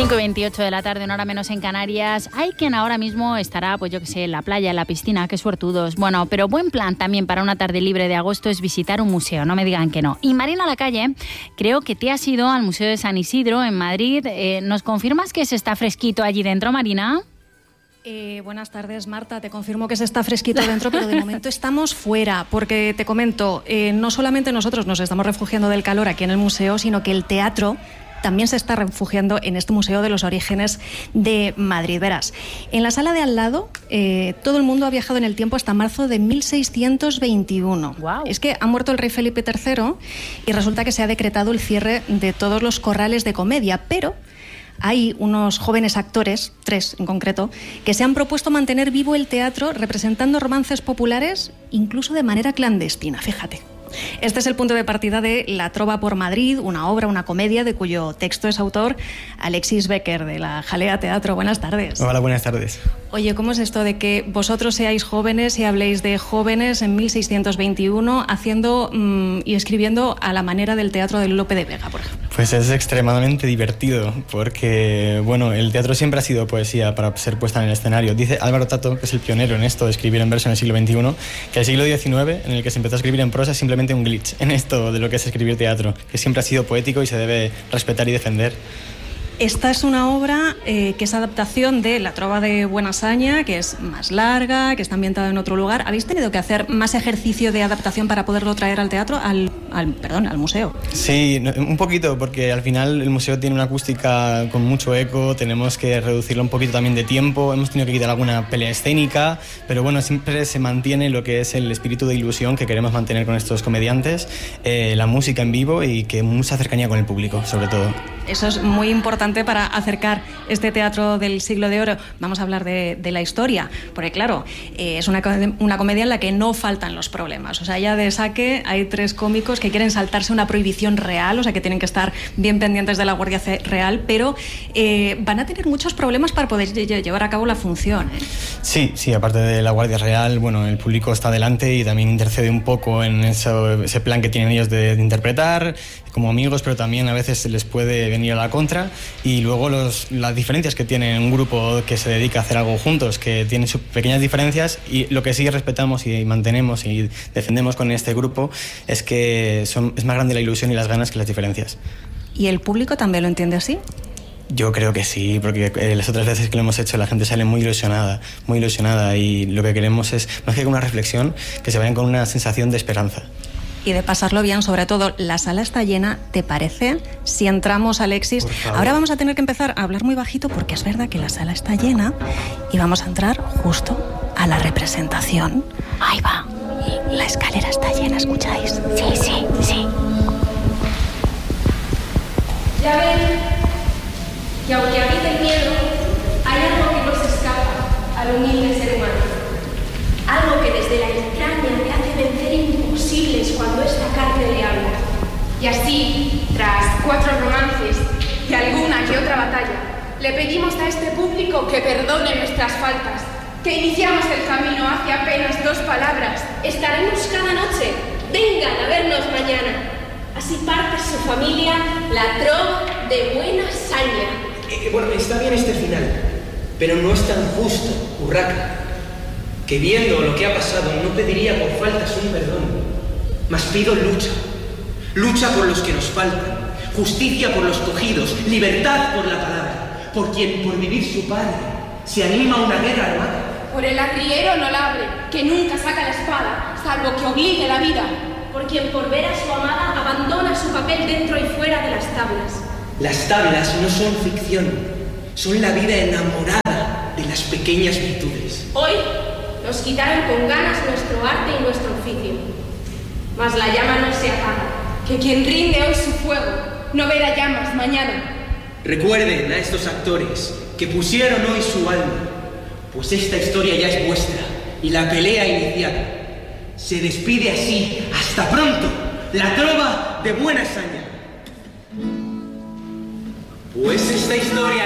5:28 de la tarde, una hora menos en Canarias. Hay quien ahora mismo estará, pues yo que sé, en la playa, en la piscina, qué suertudos. Bueno, pero buen plan también para una tarde libre de agosto es visitar un museo, no me digan que no. Y Marina Lacalle, creo que te has ido al Museo de San Isidro en Madrid. ¿Nos confirmas que se está fresquito allí dentro, Marina? Buenas tardes, Marta. Te confirmo que se está fresquito dentro, pero de momento estamos fuera, porque te comento, no solamente nosotros nos estamos refugiando del calor aquí en el museo, sino que el teatro también se está refugiando en este Museo de los Orígenes de Madrid. Verás, en la sala de al lado, todo el mundo ha viajado en el tiempo hasta marzo de 1621. Wow. Es que ha muerto el rey Felipe III y resulta que se ha decretado el cierre de todos los corrales de comedia, pero hay unos jóvenes actores, 3 en concreto, que se han propuesto mantener vivo el teatro representando romances populares, incluso de manera clandestina, fíjate. Este es el punto de partida de La Trova por Madrid, una obra, una comedia de cuyo texto es autor Alexis Becker, de la Jalea Teatro. Buenas tardes. Hola, buenas tardes. Oye, ¿cómo es esto de que vosotros seáis jóvenes y habléis de jóvenes en 1621 haciendo y escribiendo a la manera del teatro de Lope de Vega, por ejemplo? Pues es extremadamente divertido porque, bueno, el teatro siempre ha sido poesía para ser puesta en el escenario. Dice Álvaro Tato, que es el pionero en esto de escribir en verso en el siglo XXI, que el siglo XIX, en el que se empezó a escribir en prosa, es simplemente un glitch en esto de lo que es escribir teatro, que siempre ha sido poético y se debe respetar y defender. Esta es una obra que es adaptación de La Trova de Buenasaña, que es más larga, que está ambientada en otro lugar. ¿Habéis tenido que hacer más ejercicio de adaptación para poderlo traer al teatro, al museo? Sí, un poquito, porque al final el museo tiene una acústica con mucho eco, tenemos que reducirlo un poquito también de tiempo, hemos tenido que quitar alguna pelea escénica, pero bueno, siempre se mantiene lo que es el espíritu de ilusión que queremos mantener con estos comediantes, la música en vivo y que mucha cercanía con el público, sobre todo. Eso es muy importante para acercar este teatro del siglo de oro. Vamos a hablar de la historia, porque claro, es una comedia en la que no faltan los problemas. O sea, ya de saque hay 3 cómicos que quieren saltarse una prohibición real, o sea, que tienen que estar bien pendientes de la Guardia Real, pero van a tener muchos problemas para poder llevar a cabo la función, ¿eh? Sí, aparte de la Guardia Real, bueno, el público está delante y también intercede un poco en ese plan que tienen ellos de interpretar como amigos, pero también a veces se les puede venir a la contra. Y luego las diferencias que tiene un grupo que se dedica a hacer algo juntos, que tiene sus pequeñas diferencias, y lo que sí respetamos y mantenemos y defendemos con este grupo es que es más grande la ilusión y las ganas que las diferencias. ¿Y el público también lo entiende así? Yo creo que sí, porque las otras veces que lo hemos hecho la gente sale muy ilusionada, y lo que queremos es, más que con una reflexión, que se vayan con una sensación de esperanza. Y de pasarlo bien, sobre todo. La sala está llena, ¿te parece? Si entramos, Alexis. Ahora vamos a tener que empezar a hablar muy bajito porque es verdad que la sala está llena y vamos a entrar justo a la representación. Ahí va. La escalera está llena, ¿escucháis? Sí. Ya ven que aunque habita el miedo, hay algo que no se escapa al humilde ser humano. Algo que desde la entraña le hace vencer imposibles cuando esta carne le habla. Y así, tras 4 romances y alguna que otra batalla, le pedimos a este público que perdone nuestras faltas, que iniciamos el camino hace apenas 2 palabras. Estaremos cada noche, vengan a vernos mañana. Así parte su familia, La Trova de Buenasaña. Bueno, está bien este final, pero no es tan justo, Urraca, que viendo lo que ha pasado no pediría por faltas un perdón, mas pido lucha por los que nos faltan, justicia por los cogidos, libertad por la palabra, por quien por vivir su padre se anima a una guerra armada. Por el arriero no labre, que nunca saca la espada, salvo que obligue la vida, por quien por ver a su amada abandona su papel dentro y fuera de las tablas. Las tablas no son ficción, son la vida enamorada de las pequeñas virtudes. Hoy nos quitaron con ganas nuestro arte y nuestro oficio. Mas la llama no se apaga, que quien rinde hoy su fuego no verá llamas mañana. Recuerden a estos actores que pusieron hoy su alma, pues esta historia ya es vuestra y la pelea iniciada. Se despide así, hasta pronto, La Trova de Buenasaña. Pues esta historia